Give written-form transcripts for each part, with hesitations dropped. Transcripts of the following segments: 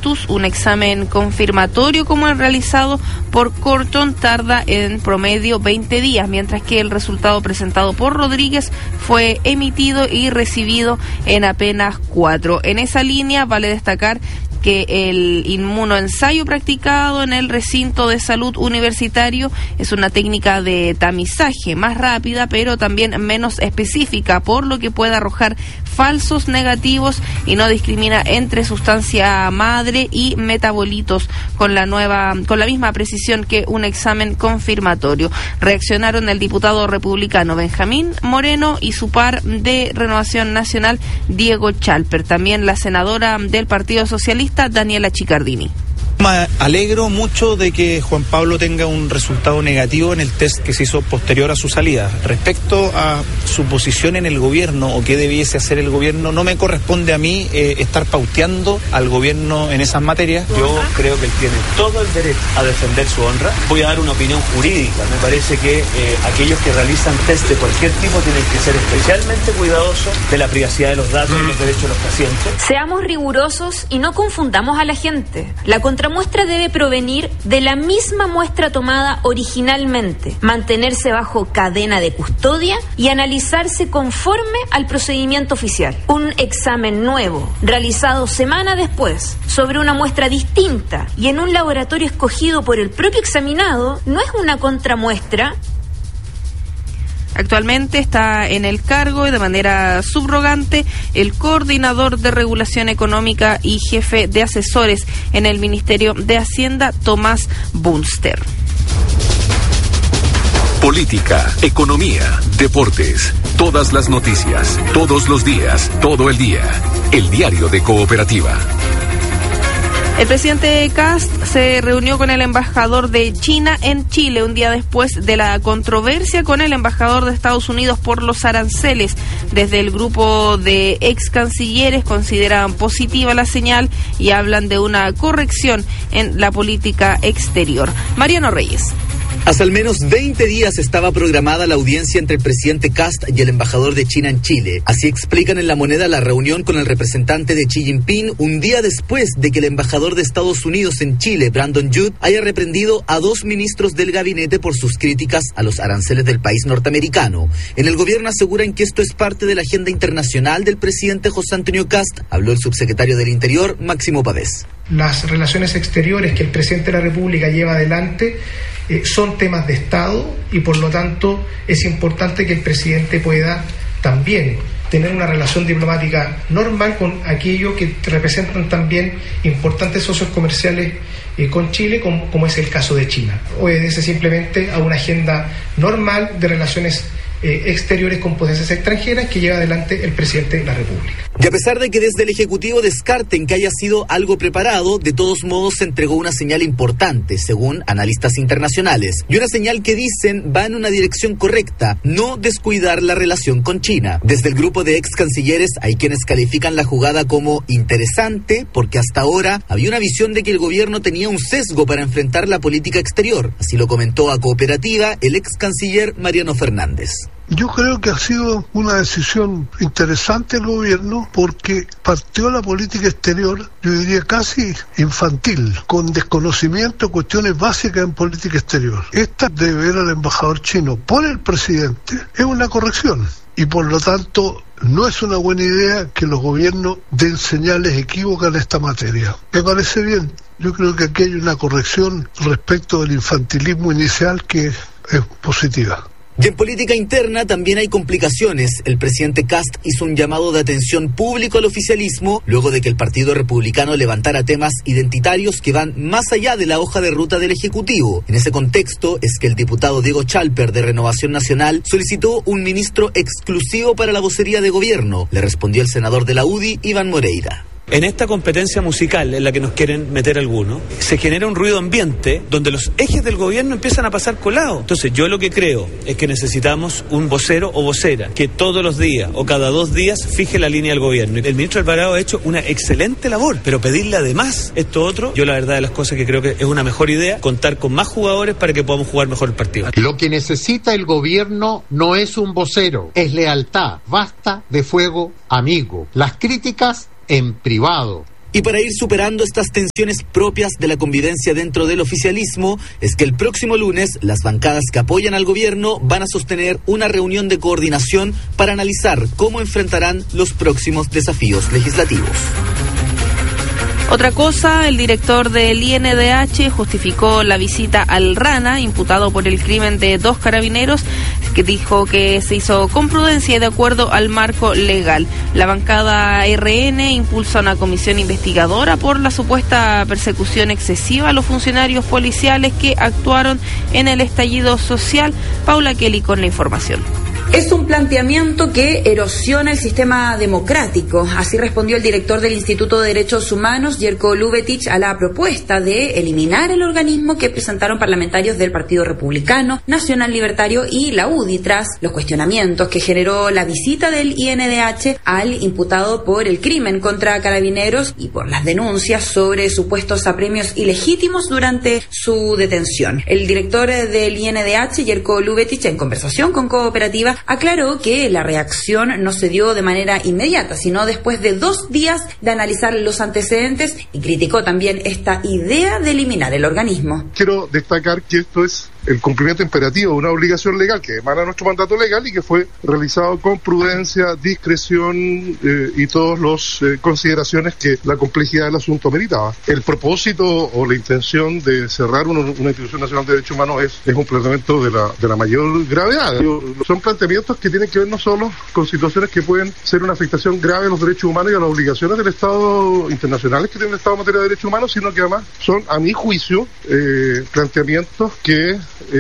ictus, un examen confirmatorio como el realizado por Corton tarda en promedio 20 días, mientras que el resultado presentado por Rodríguez fue emitido y recibido en apenas 4. En esa línea vale destacar que el inmunoensayo practicado en el recinto de salud universitario es una técnica de tamizaje más rápida, pero también menos específica, por lo que puede arrojar falsos negativos y no discrimina entre sustancia madre y metabolitos con la misma precisión que un examen confirmatorio. Reaccionaron el diputado republicano Benjamín Moreno y su par de Renovación Nacional, Diego Chalper. También la senadora del Partido Socialista, Daniela Chicardini. Me alegro mucho de que Juan Pablo tenga un resultado negativo en el test que se hizo posterior a su salida. Respecto a su posición en el gobierno o qué debiese hacer el gobierno, no me corresponde a mí estar pauteando al gobierno en esas materias. Yo creo que él tiene todo el derecho a defender su honra. Voy a dar una opinión jurídica. Me parece que aquellos que realizan test de cualquier tipo tienen que ser especialmente cuidadosos de la privacidad de los datos y los derechos de los pacientes. Seamos rigurosos y no confundamos a la gente. La contramuestra debe provenir de la misma muestra tomada originalmente, mantenerse bajo cadena de custodia y analizarse conforme al procedimiento oficial. Un examen nuevo, realizado semana después, sobre una muestra distinta y en un laboratorio escogido por el propio examinado, no es una contramuestra. Actualmente está en el cargo y de manera subrogante el coordinador de regulación económica y jefe de asesores en el Ministerio de Hacienda, Tomás Bunster. Política, economía, deportes, todas las noticias, todos los días, todo el día. El diario de Cooperativa. El presidente Kast se reunió con el embajador de China en Chile un día después de la controversia con el embajador de Estados Unidos por los aranceles. Desde el grupo de ex cancilleres consideran positiva la señal y hablan de una corrección en la política exterior. Mariano Reyes. Hace al menos 20 días estaba programada la audiencia entre el presidente Kast y el embajador de China en Chile. Así explican en La Moneda la reunión con el representante de Xi Jinping un día después de que el embajador de Estados Unidos en Chile, Brandon Judd, haya reprendido a 2 ministros del gabinete por sus críticas a los aranceles del país norteamericano. En el gobierno aseguran que esto es parte de la agenda internacional del presidente José Antonio Kast. Habló el subsecretario del Interior, Máximo Pavés. Las relaciones exteriores que el presidente de la República lleva adelante son temas de Estado y por lo tanto es importante que el presidente pueda también tener una relación diplomática normal con aquellos que representan también importantes socios comerciales con Chile, como es el caso de China. Obedece simplemente a una agenda normal de relaciones exteriores con potencias extranjeras que lleva adelante el presidente de la República. Y a pesar de que desde el Ejecutivo descarten que haya sido algo preparado, de todos modos se entregó una señal importante, según analistas internacionales. Y una señal que dicen va en una dirección correcta, no descuidar la relación con China. Desde el grupo de ex cancilleres hay quienes califican la jugada como interesante, porque hasta ahora había una visión de que el gobierno tenía un sesgo para enfrentar la política exterior. Así lo comentó a Cooperativa el ex canciller Mariano Fernández. Yo creo que ha sido una decisión interesante el gobierno porque partió la política exterior, yo diría casi infantil, con desconocimiento de cuestiones básicas en política exterior. Esta de ver al embajador chino por el presidente es una corrección y por lo tanto no es una buena idea que los gobiernos den señales equívocas en esta materia. Me parece bien. Yo creo que aquí hay una corrección respecto del infantilismo inicial que es positiva. Y en política interna también hay complicaciones. El presidente Kast hizo un llamado de atención público al oficialismo luego de que el Partido Republicano levantara temas identitarios que van más allá de la hoja de ruta del Ejecutivo. En ese contexto es que el diputado Diego Chalper de Renovación Nacional solicitó un ministro exclusivo para la vocería de gobierno. Le respondió el senador de la UDI, Iván Moreira. En esta competencia musical en la que nos quieren meter algunos, se genera un ruido ambiente donde los ejes del gobierno empiezan a pasar colados. Entonces yo lo que creo es que necesitamos un vocero o vocera que todos los días o cada 2 días fije la línea del gobierno. El ministro Alvarado ha hecho una excelente labor, pero pedirle además esto otro, yo la verdad de las cosas que creo que es una mejor idea, contar con más jugadores para que podamos jugar mejor el partido. Lo que necesita el gobierno no es un vocero, es lealtad. Basta de fuego amigo. Las críticas en privado, Y para ir superando estas tensiones propias de la convivencia dentro del oficialismo, es que el próximo lunes las bancadas que apoyan al gobierno van a sostener una reunión de coordinación para analizar cómo enfrentarán los próximos desafíos legislativos. Otra cosa, el director del INDH justificó la visita al Rana, imputado por el crimen de 2 carabineros, que dijo que se hizo con prudencia y de acuerdo al marco legal. La bancada RN impulsa una comisión investigadora por la supuesta persecución excesiva a los funcionarios policiales que actuaron en el estallido social. Paula Kelly con la información. Es un planteamiento que erosiona el sistema democrático. Así respondió el director del Instituto de Derechos Humanos, Jerko Lubetic, a la propuesta de eliminar el organismo que presentaron parlamentarios del Partido Republicano, Nacional Libertario y la UDI tras los cuestionamientos que generó la visita del INDH al imputado por el crimen contra carabineros y por las denuncias sobre supuestos apremios ilegítimos durante su detención. El director del INDH, Jerko Lubetic, en conversación con Cooperativa, aclaró que la reacción no se dio de manera inmediata, sino después de 2 días de analizar los antecedentes, y criticó también esta idea de eliminar el organismo. Quiero destacar que esto es el cumplimiento imperativo de una obligación legal que emana nuestro mandato legal y que fue realizado con prudencia, discreción y todas las consideraciones que la complejidad del asunto meritaba. El propósito o la intención de cerrar una institución nacional de derechos humanos es un planteamiento de la mayor gravedad. Son planteamientos que tienen que ver no solo con situaciones que pueden ser una afectación grave a los derechos humanos y a las obligaciones del Estado internacionales que tiene el Estado en materia de derechos humanos, sino que además son, a mi juicio, planteamientos que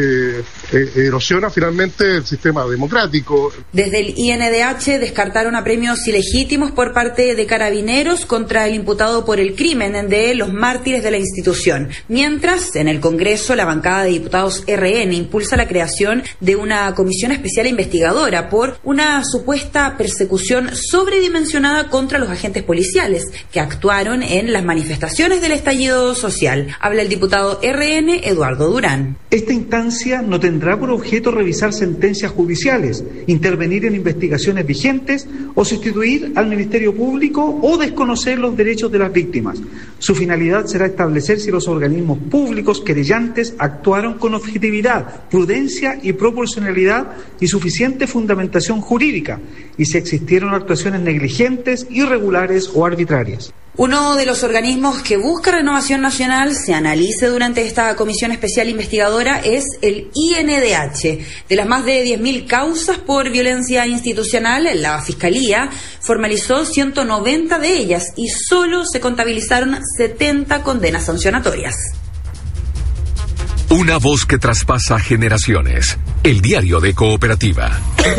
erosiona finalmente el sistema democrático. Desde el INDH descartaron apremios ilegítimos por parte de carabineros contra el imputado por el crimen de los mártires de la institución. Mientras, en el Congreso, la bancada de diputados RN impulsa la creación de una comisión especial investigadora por una supuesta persecución sobredimensionada contra los agentes policiales que actuaron en las manifestaciones del estallido social. Habla el diputado RN, Eduardo Durán. Esta instancia no tendrá por objeto revisar sentencias judiciales, intervenir en investigaciones vigentes o sustituir al Ministerio Público o desconocer los derechos de las víctimas. Su finalidad será establecer si los organismos públicos querellantes actuaron con objetividad, prudencia y proporcionalidad y suficiente fundamentación jurídica, y si existieron actuaciones negligentes, irregulares o arbitrarias. Uno de los organismos que busca renovación nacional se analice durante esta comisión especial investigadora es el INDH. De las más de 10.000 causas por violencia institucional, la Fiscalía formalizó 190 de ellas y solo se contabilizaron 70 condenas sancionatorias. Una voz que traspasa generaciones. El diario de Cooperativa.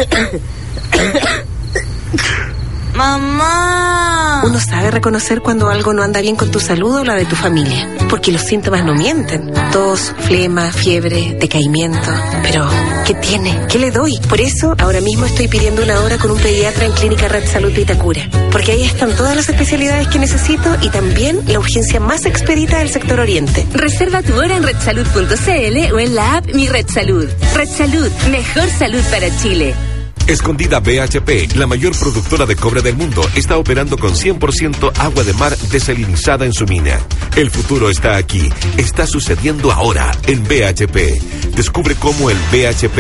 ¡Mamá! Uno sabe reconocer cuando algo no anda bien con tu salud o la de tu familia, porque los síntomas no mienten. Tos, flema, fiebre, decaimiento. Pero, ¿qué tiene? ¿Qué le doy? Por eso, ahora mismo estoy pidiendo una hora con un pediatra en Clínica Red Salud de Itacura, porque ahí están todas las especialidades que necesito y también la urgencia más expedita del sector oriente. Reserva tu hora en redsalud.cl o en la app Mi Red Salud. Red Salud, mejor salud para Chile. Escondida BHP, la mayor productora de cobre del mundo, está operando con 100% agua de mar desalinizada en su mina. El futuro está aquí, está sucediendo ahora en BHP. Descubre cómo en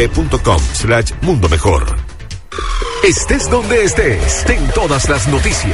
bhp.com/mundo mejor. Estés donde estés, ten todas las noticias.